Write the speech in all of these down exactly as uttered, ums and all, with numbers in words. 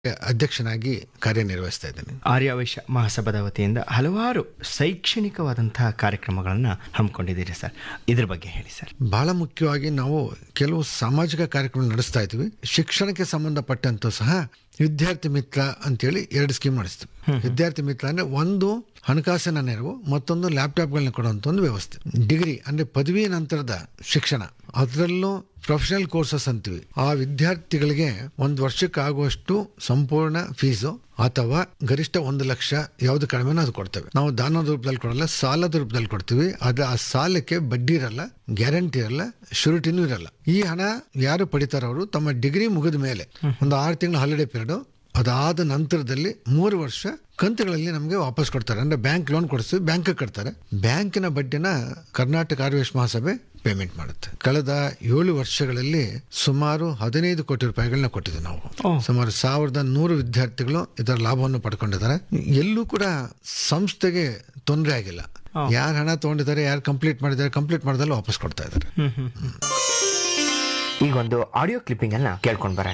ಅಧ್ಯಕ್ಷನಾಗಿ ಕಾರ್ಯನಿರ್ವಹಿಸ್ತಾ ಇದ್ದೇನೆ. ಆರ್ಯವೈಶ್ಯ ಮಹಾಸಭಾದ ವತಿಯಿಂದ ಹಲವಾರು ಶೈಕ್ಷಣಿಕವಾದಂತಹ ಕಾರ್ಯಕ್ರಮಗಳನ್ನು ಹಮ್ಮಿಕೊಂಡಿದ್ದೀರಿ ಸರ್, ಇದ್ರ ಬಗ್ಗೆ ಹೇಳಿ ಸರ್. ಬಹಳ ಮುಖ್ಯವಾಗಿ ನಾವು ಕೆಲವು ಸಾಮಾಜಿಕ ಕಾರ್ಯಕ್ರಮ ನಡೆಸ್ತಾ ಇದ್ವಿ. ಶಿಕ್ಷಣಕ್ಕೆ ಸಂಬಂಧಪಟ್ಟಂತೂ ಸಹ ವಿದ್ಯಾರ್ಥಿ ಮಿತ್ರ ಅಂತೇಳಿ ಎರಡು ಸ್ಕೀಮ್ ನಡೆಸ್ತೀವಿ. ವಿದ್ಯಾರ್ಥಿ ಮಿತ್ರ ಅಂದ್ರೆ ಒಂದು ಹಣಕಾಸಿನ ನೆರವು, ಮತ್ತೊಂದು ಲ್ಯಾಪ್ಟಾಪ್ಗಳನ್ನ ಕೊಡುವಂತ ಒಂದು ವ್ಯವಸ್ಥೆ. ಡಿಗ್ರಿ ಅಂದ್ರೆ ಪದವಿ ನಂತರದ ಶಿಕ್ಷಣ, ಅದರಲ್ಲೂ ಪ್ರೊಫೆಷನಲ್ ಕೋರ್ಸಸ್ ಅಂತೀವಿ. ಆ ವಿದ್ಯಾರ್ಥಿಗಳಿಗೆ ಒಂದು ವರ್ಷಕ್ಕೆ ಆಗುವಷ್ಟು ಸಂಪೂರ್ಣ ಫೀಸು ಅಥವಾ ಗರಿಷ್ಠ ಒಂದು ಲಕ್ಷ ಯಾವ್ದು ಕಡಿಮೆನೋ ಅದು ಕೊಡ್ತೇವೆ. ನಾವು ದಾನದ ರೂಪದಲ್ಲಿ ಕೊಡಲ್ಲ, ಸಾಲದ ರೂಪದಲ್ಲಿ ಕೊಡ್ತೀವಿ. ಅದು ಆ ಸಾಲಕ್ಕೆ ಬಡ್ಡಿ ಇರಲ್ಲ, ಗ್ಯಾರಂಟಿ ಇರಲ್ಲ, ಶ್ಯೂರಿಟಿನೂ ಇರಲ್ಲ. ಈ ಹಣ ಯಾರು ಪಡಿತಾರವರು ತಮ್ಮ ಡಿಗ್ರಿ ಮುಗಿದ ಮೇಲೆ ಒಂದು ಆರು ತಿಂಗಳ ಹಾಲಿಡೇ ಪೀರಿಯಡ್, ಅದಾದ ನಂತರದಲ್ಲಿ ಮೂರು ವರ್ಷ ಕಂತುಗಳಲ್ಲಿ ನಮಗೆ ವಾಪಸ್ ಕೊಡ್ತಾರೆ. ಅಂದ್ರೆ ಬ್ಯಾಂಕ್ ಲೋನ್ ಕೊಡಿಸ್ತೀವಿ, ಬ್ಯಾಂಕ್ ಕಟ್ತಾರೆ. ಬ್ಯಾಂಕಿನ ಬಡ್ಡಿನ ಕರ್ನಾಟಕ ಆರ್ಯವೈಶ್ಯ ಮಹಾಸಭೆ ಪೇಮೆಂಟ್ ಮಾಡುತ್ತೆ. ಕಳೆದ ಏಳು ವರ್ಷಗಳಲ್ಲಿ ಸುಮಾರು ಹದಿನೈದು ಕೋಟಿ ರೂಪಾಯಿಗಳನ್ನ ಕೊಟ್ಟಿದ್ದೀವಿ ನಾವು. ಸುಮಾರು ಸಾವಿರದ ನೂರು ವಿದ್ಯಾರ್ಥಿಗಳು ಇದರ ಲಾಭವನ್ನು ಪಡ್ಕೊಂಡಿದ್ದಾರೆ. ಎಲ್ಲೂ ಕೂಡ ಸಂಸ್ಥೆಗೆ ತೊಂದರೆ ಆಗಿಲ್ಲ. ಯಾರು ಹಣ ತಗೊಂಡಿದ್ದಾರೆ, ಯಾರು ಕಂಪ್ಲೀಟ್ ಮಾಡಿದ್ದಾರೆ, ಕಂಪ್ಲೀಟ್ ಮಾಡಿದಲ್ಲ ವಾಪಸ್ ಕೊಡ್ತಾ ಇದ್ದಾರೆ. ಈಗ ಒಂದು ಆಡಿಯೋ ಕ್ಲಿಪ್ಪಿಂಗ್ ಅನ್ನ ಕೇಳ್ಕೊಂಡ್ ಬರೋಣ.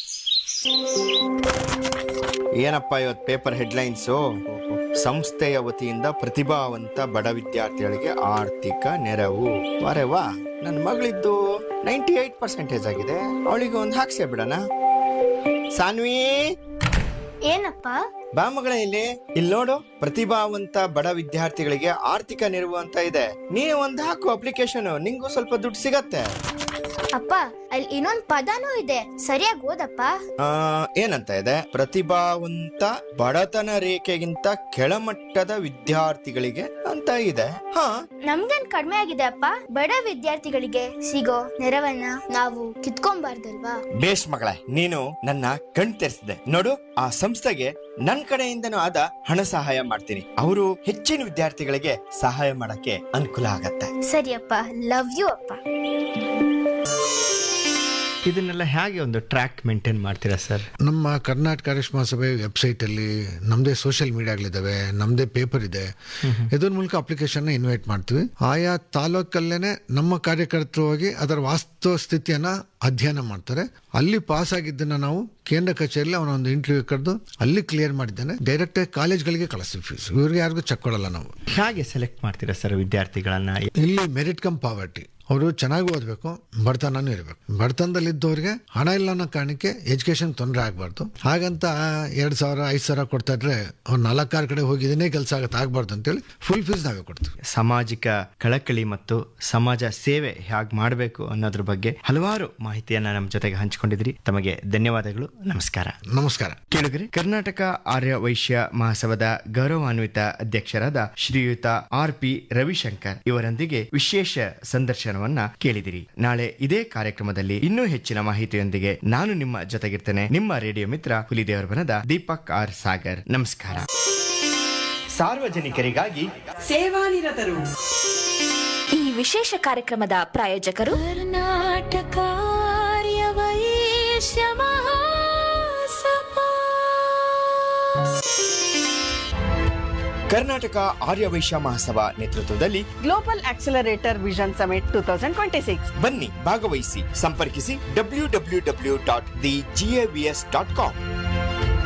ಏನಪ್ಪ ಇವತ್ತು ಪೇಪರ್ ಹೆಡ್ಲೈನ್ಸು? ಸಂಸ್ಥೆಯ ವತಿಯಿಂದ ಪ್ರತಿಭಾವಂತ ಬಡ ವಿದ್ಯಾರ್ಥಿಗಳಿಗೆ ಆರ್ಥಿಕ ನೆರವು. ವಾರೆ ವಾ, ನನ್ನ ಮಗಳಿದ್ದು ನೈಂಟಿ ಏಟ್ ಪರ್ಸೆಂಟೇಜ್ ಆಗಿದೆ, ಅವಳಿಗೆ ಒಂದು ಹಾಕ್ಸೇ ಬಿಡಣ. ಸಾನ್ವಿ, ಏನಪ್ಪ? ಬಾ ಮಗಳ ಇಲ್ಲಿ ಇಲ್ಲಿ ನೋಡು, ಪ್ರತಿಭಾವಂತ ಬಡ ವಿದ್ಯಾರ್ಥಿಗಳಿಗೆ ಆರ್ಥಿಕ ನೆರವು ಅಂತ ಇದೆ. ನೀ ಒಂದು ಹಾಕು ಅಪ್ಲಿಕೇಶನ್, ನಿಂಗೂ ಸ್ವಲ್ಪ ದುಡ್ಡು ಸಿಗತ್ತೆ. ಅಪ್ಪ, ಅಲ್ಲಿ ಇನ್ನೊಂದ್ ಪದನೂ ಇದೆ, ಸರಿಯಾಗಿ ಓದಪ್ಪ. ಆ ಏನಂತ ಇದೆ? ಪ್ರತಿಭಾವಂತ ಬಡತನ ರೇಖೆಗಿಂತ ಕೆಳಮಟ್ಟದ ವಿದ್ಯಾರ್ಥಿಗಳಿಗೆ ಅಂತ ಇದೆ. ಹಾ, ನಮ್ಗೇನ್ ಕಡಿಮೆ ಆಗಿದೆ ಅಪ್ಪ? ಬಡ ವಿದ್ಯಾರ್ಥಿಗಳಿಗೆ ಸಿಗೋ ನೆರವನ್ನ ನಾವು ಕಿತ್ಕೊಂಬಾರ್ದಲ್ವಾ? ಬೇಷ್ ಮಗಳೇ, ನೀನು ನನ್ನ ಕಣ್ ತೆರೆಸಿದೆ ನೋಡು. ಆ ಸಂಸ್ಥೆಗೆ ನನ್ ಕಡೆಯಿಂದನೂ ಆದ ಹಣ ಸಹಾಯ ಮಾಡ್ತೀನಿ. ಅವರು ಹೆಚ್ಚಿನ ವಿದ್ಯಾರ್ಥಿಗಳಿಗೆ ಸಹಾಯ ಮಾಡಕ್ಕೆ ಅನುಕೂಲ ಆಗತ್ತೆ. ಸರಿಯಪ್ಪ, ಲವ್ ಯು ಅಪ್ಪ. ಇದನ್ನೆಲ್ಲ ಹೇಗೆ ಒಂದು ಟ್ರ್ಯಾಕ್ ಮೇಂಟೈನ್ ಮಾಡ್ತೀರಾ ಸರ್? ನಮ್ಮ ಕರ್ನಾಟಕ ಆರ್ಯವೈಶ್ಯ ಮಹಾಸಭೆ ವೆಬ್ಸೈಟ್ ಅಲ್ಲಿ ನಮ್ದೇ ಸೋಷಿಯಲ್ ಮೀಡಿಯಾಗಳಿದಾವೆ, ನಮ್ದೇ ಪೇಪರ್ ಇದೆ. ಇದ್ರ ಮೂಲಕ ಅಪ್ಲಿಕೇಶನ್ ಇನ್ವೈಟ್ ಮಾಡ್ತೀವಿ. ಆಯಾ ತಾಲೂಕಲ್ಲೇನೆ ನಮ್ಮ ಕಾರ್ಯಕರ್ತರು ಹೋಗಿ ಅದರ ವಾಸ್ತವ ಸ್ಥಿತಿಯನ್ನ ಅಧ್ಯಯನ ಮಾಡ್ತಾರೆ. ಅಲ್ಲಿ ಪಾಸ್ ಆಗಿದ್ದನ್ನ ನಾವು ಕೇಂದ್ರ ಕಚೇರಿಯಲ್ಲಿ ಅವನ ಒಂದು ಇಂಟರ್ವ್ಯೂ ಕರೆದು ಅಲ್ಲಿ ಕ್ಲಿಯರ್ ಮಾಡಿದ್ದಾನೆ ಡೈರೆಕ್ಟ್ ಕಾಲೇಜ್ಗಳಿಗೆ ಕಳಿಸ್ತೀವಿ. ಫೀಸ್ ಇವ್ರಿಗೆ ಯಾರಿಗೂ ಚೆಕ್ ಕೊಡಲ್ಲ ನಾವು. ಹೇಗೆ ಸೆಲೆಕ್ಟ್ ಮಾಡ್ತೀರಾ ಸರ್ ವಿದ್ಯಾರ್ಥಿಗಳನ್ನ? ಇಲ್ಲಿ ಮೆರಿಟ್ ಕಮ್ ಪಾವರ್ಟಿ, ಅವರು ಚೆನ್ನಾಗಿ ಓದಬೇಕು, ಬಡತನೂ ಇರಬೇಕು. ಬಡತನದಲ್ಲಿ ಇದ್ದವ್ರಿಗೆ ಹಣ ಇಲ್ಲ ಅನ್ನೋ ಕಾರಣಕ್ಕೆ ಎಜುಕೇಶನ್ ತೊಂದರೆ ಆಗ್ಬಾರ್ದು. ಹಾಗಂತ ಎರಡ್ ಸಾವಿರ ಐದು ಸಾವಿರ ಕೊಡ್ತಾ ಇದ್ರೆ ಅವ್ರು ನಾಲ್ಕಾರು ಕಡೆ ಹೋಗಿದ್ದೇನೆ ಕೆಲಸ ಆಗತ್ತೆ, ಆಗ್ಬಾರ್ದು ಅಂತೇಳಿ ಫುಲ್ ಫೀಸ್ ನಾವೇ ಕೊಡ್ತೀವಿ. ಸಾಮಾಜಿಕ ಕಳಕಳಿ ಮತ್ತು ಸಮಾಜ ಸೇವೆ ಹೇಗೆ ಮಾಡಬೇಕು ಅನ್ನೋದ್ರ ಬಗ್ಗೆ ಹಲವಾರು ಮಾಹಿತಿಯನ್ನ ನಮ್ಮ ಜೊತೆಗೆ ಹಂಚಿಕೊಂಡಿದ್ರಿ. ತಮಗೆ ಧನ್ಯವಾದಗಳು. ನಮಸ್ಕಾರ. ನಮಸ್ಕಾರ. ಕೇಳಿದ್ರಿ, ಕರ್ನಾಟಕ ಆರ್ಯ ವೈಶ್ಯ ಮಹಾಸಭಾದ ಗೌರವಾನ್ವಿತ ಅಧ್ಯಕ್ಷರಾದ ಶ್ರೀಯುತ ಆರ್ ಪಿ ರವಿಶಂಕರ್ ಇವರೊಂದಿಗೆ ವಿಶೇಷ ಸಂದರ್ಶನವನ್ನ ಕೇಳಿದಿರಿ. ನಾಳೆ ಇದೇ ಕಾರ್ಯಕ್ರಮದಲ್ಲಿ ಇನ್ನೂ ಹೆಚ್ಚಿನ ಮಾಹಿತಿಯೊಂದಿಗೆ ನಾನು ನಿಮ್ಮ ಜೊತೆಗಿರ್ತೇನೆ. ನಿಮ್ಮ ರೇಡಿಯೋ ಮಿತ್ರ ಹುಲಿದೇವರ ಬನದ ದೀಪಕ್ ಆರ್ ಸಾಗರ್. ನಮಸ್ಕಾರ. ಸಾರ್ವಜನಿಕರಿಗಾಗಿ ಸೇವಾನಿರತರು. ಈ ವಿಶೇಷ ಕಾರ್ಯಕ್ರಮದ ಪ್ರಾಯೋಜಕರು ಕರ್ನಾಟಕ ಆರ್ಯ ವೈಶ್ಯ ಮಹಾಸಭಾ. ಕರ್ನಾಟಕ ಆರ್ಯ ವೈಶ್ಯ ಮಹಾಸಭಾ ನೇತೃತ್ವದಲ್ಲಿ global accelerator vision summit two thousand twenty six ಬನ್ನಿ ಭಾಗವಹಿಸಿ. ಸಂಪರ್ಕಿಸಿ W W W dot the G A V S dot com.